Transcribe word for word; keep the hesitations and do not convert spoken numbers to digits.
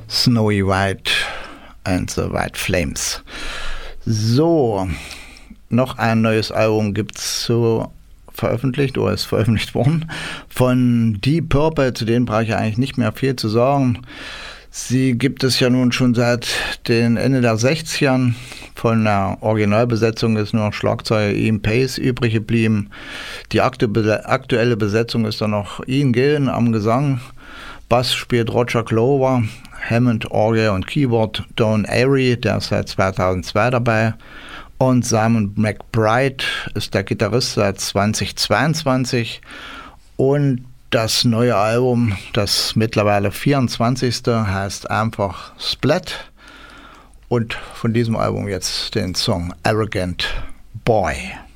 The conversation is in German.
Snowy White and the White Flames. So, noch ein neues Album gibt es so veröffentlicht oder ist veröffentlicht worden von Deep Purple, zu denen brauche ich eigentlich nicht mehr viel zu sagen. Sie gibt es ja nun schon seit den Ende der sechzigern. Von der Originalbesetzung ist nur noch Schlagzeuger Ian Pace übrig geblieben. Die aktuelle Besetzung ist dann noch Ian Gillan am Gesang. Bass spielt Roger Glover, Hammond, Orgel und Keyboard Don Airey, der ist seit zweitausendzwei dabei. Und Simon McBride ist der Gitarrist seit zweitausendzweiundzwanzig. Und das neue Album, das mittlerweile vierundzwanzigste, heißt einfach Splat. Und von diesem Album jetzt den Song Arrogant Boy.